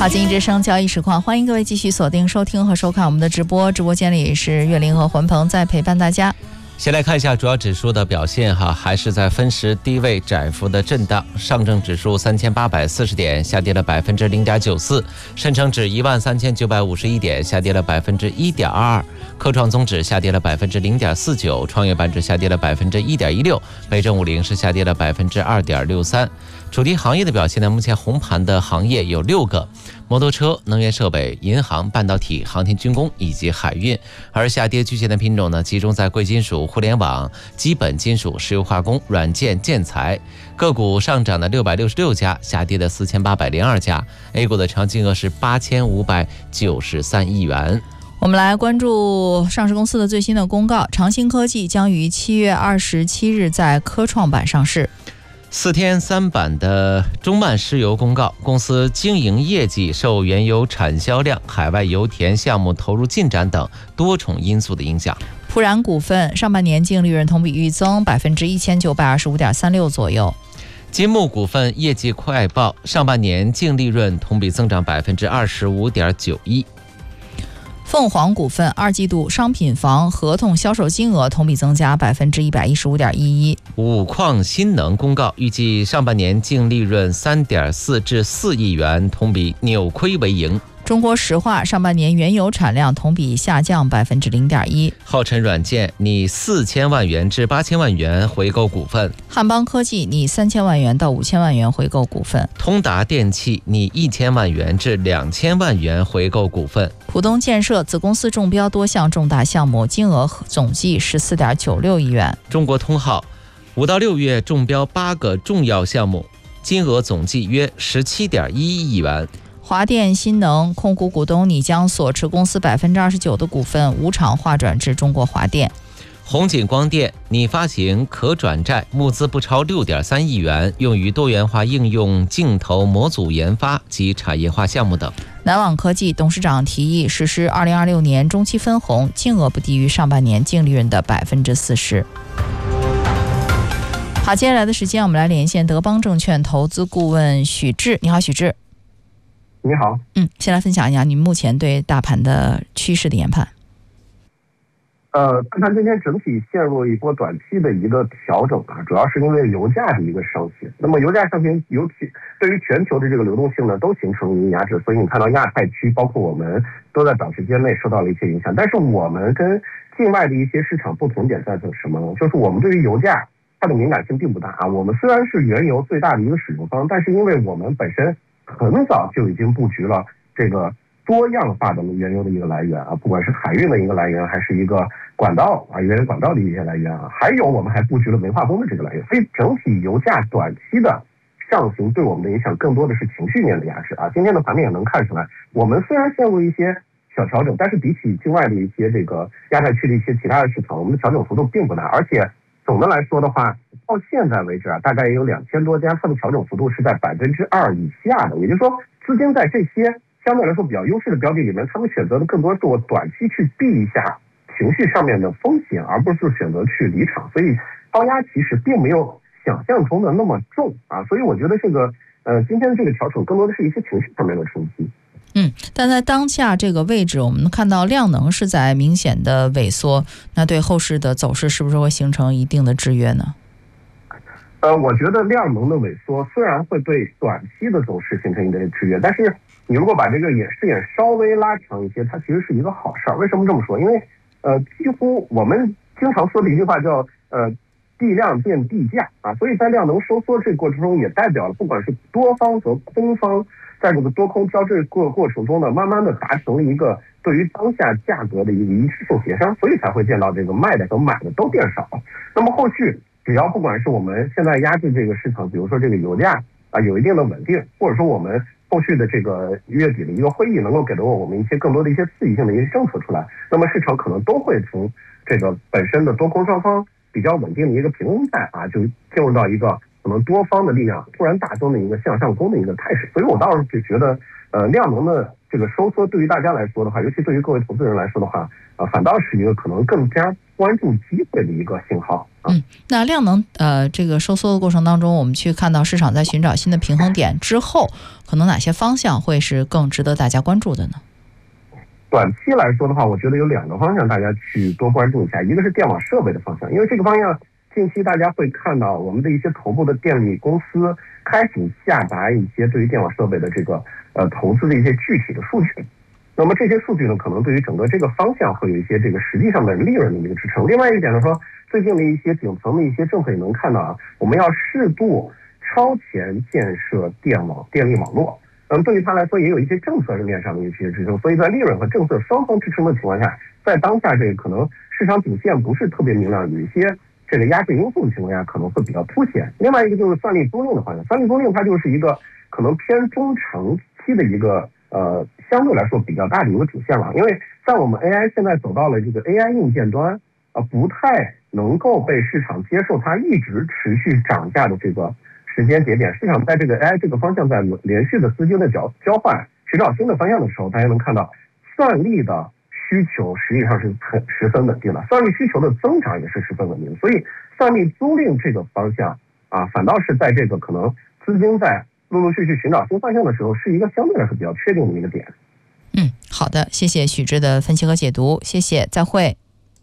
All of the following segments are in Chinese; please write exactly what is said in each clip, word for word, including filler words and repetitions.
好，经济之声交易实况，欢迎各位继续锁定收听和收看我们的直播。直播间里是岳林和魂鹏在陪伴大家。 先来看一下主要指数的表现哈，还是在分时低位窄幅的震荡。上证指数三千八百四十点，下跌了百分之零点九四；深成指一万三千九百五十一点，下跌了百分之一点二二；科创综指下跌了百分之零点四九，创业板指下跌了百分之一点一六，北证五零是下跌了百分之二点六三。主题行业的表现呢，目前红盘的行业有六个：摩托车、能源设备、银行、半导体、航天军工以及海运。而下跌居前的品种呢，集中在贵金属、互联网、基本金属、石油化工、软件、建材。个股上涨的六百六十六家，下跌的四千八百零二家。A 股的成交金额是八千五百九十三亿元。 我们来关注上市公司的最新的公告，长兴科技将于七月二十七日在科创板上市。 四天三板的中曼石油公告，公司经营业绩受原油产销量、海外油田项目投入进展等多重因素的影响。 普然股份上半年净利润同比预增百分之一千九百二十五点三六左右。 金木股份业绩快报，上半年净利润同比增长百分之二十五点九一。 凤凰股份二季度商品房合同销售金额同比增加百分之一百一十五点一一。 五矿新能公告，预计上半年净利润三点四至四亿元，同比扭亏为盈。 中国石化上半年原油产量同比下降百分之零点一。 浩辰软件拟四千万元至八千万元回购股份。 汉邦科技拟三千万元到五千万元回购股份。 通达电器拟一千万元至两千万元回购股份。 浦东建设子公司中标多项重大项目，金额总计十四点九六亿元。 中国通号五到六月中标八个重要项目，金额总计约十七点一亿元。 华电新能控股股东拟将所持公司百分之二十九的股份无偿划转至中国华电。 红景光电拟发行可转债，募资不超六点三亿元，用于多元化应用镜头模组研发及产业化项目等。 南网科技董事长提议实施二零二六年中期分红，金额不低于上半年净利润的百分之四十。好，接下来的时间我们来连线德邦证券投资顾问许志。你好，许志。 你好， 嗯，先来分享一下你目前对大盘的趋势的研判。 呃，大盘今天整体陷入一波短期的一个调整啊，主要是因为油价的一个上行。那么油价上行，尤其对于全球的这个流动性呢，都形成一个压制，所以你看到亚太区，包括我们都在短时间内受到了一些影响。但是我们跟境外的一些市场不同点在什么呢？就是我们对于油价它的敏感性并不大啊。我们虽然是原油最大的一个使用方，但是因为我们本身很早就已经布局了这个多样化的原油的一个来源啊，不管是海运的一个来源，还是一个管道啊，原油管道的一些来源啊，还有我们还布局了煤化工的这个来源，所以整体油价短期的上行对我们的影响更多的是情绪面的压制啊。今天的盘面也能看出来，我们虽然陷入一些小调整，但是比起境外的一些这个亚太区的一些其他的市场，我们的调整幅度并不大，而且总的来说的话，到现在为止啊，大概也有两千多家，它的调整幅度是在百分之二以下的，也就是说，资金在这些相对来说比较优势的标的里面，他们选择的更多是我短期去避一下情绪上面的风险，而不是选择去离场，所以高压其实并没有想象中的那么重啊，所以我觉得这个呃今天的这个调整更多的是一些情绪上面的冲击。 嗯，但在当下这个位置，我们看到量能是在明显的萎缩，那对后市的走势是不是会形成一定的制约呢？ 呃，我觉得量能的萎缩虽然会对短期的走势形成一定的制约，但是你如果把这个眼视野稍微拉长一些，它其实是一个好事儿。为什么这么说？因为呃，几乎我们经常说的一句话叫呃地量变地价啊，所以在量能收缩这个过程中，也代表了不管是多方和空方在这个多空交织过过程中呢，慢慢的达成了一个对于当下价格的一个一致性协商，所以才会见到这个卖的和买的都变少。那么后续只要不管是我们现在压制这个市场，比如说这个油价啊有一定的稳定，或者说我们后续的这个月底的一个会议能够给到我们一些更多的一些刺激性的一些政策出来，那么市场可能都会从这个本身的多空双方比较稳定的一个平衡态啊，就进入到一个可能多方的力量突然大增的一个向上攻的一个态势。所以我倒是就觉得，呃，量能的这个收缩对于大家来说的话，尤其对于各位投资人来说的话，呃，反倒是一个可能更加关注机会的一个信号。 嗯，那量能呃这个收缩的过程当中，我们去看到市场在寻找新的平衡点之后，可能哪些方向会是更值得大家关注的呢？ 短期来说的话，我觉得有两个方向大家去多关注一下，一个是电网设备的方向，因为这个方向近期大家会看到我们的一些头部的电力公司开始下达一些对于电网设备的这个呃投资的一些具体的数据。那么这些数据呢，可能对于整个这个方向会有一些这个实际上的利润的一个支撑。另外一点呢，说最近的一些顶层的一些政策也能看到啊，我们要适度超前建设电网、电力网络。嗯，对于它来说也有一些政策面上的一些支撑，所以在利润和政策双方支撑的情况下，在当下这个可能市场主线不是特别明亮，有一些这个压制因素的情况下，可能会比较凸显。另外一个就是算力租赁的方向，算力租赁它就是一个可能偏中长期的一个呃相对来说比较大的一个主线了，因为在我们 A I 现在走到了这个 A I 硬件端，啊、呃，不太能够被市场接受它一直持续涨价的这个时间节点，市场在这个 A I 这个方向在连续的资金的交交换，寻找新的方向的时候，大家能看到算力的需求实际上是很十分稳定的，算力需求的增长也是十分稳定的，所以算力租赁这个方向啊，反倒是在这个可能资金在陆陆续续寻找新方向的时候，是一个相对来说比较确定的一个点。 嗯，好的，谢谢许志的分析和解读，谢谢，再会。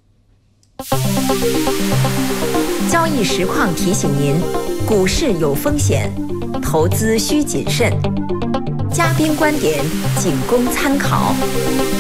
交易实况提醒您，股市有风险，投资需谨慎。嘉宾观点仅供参考。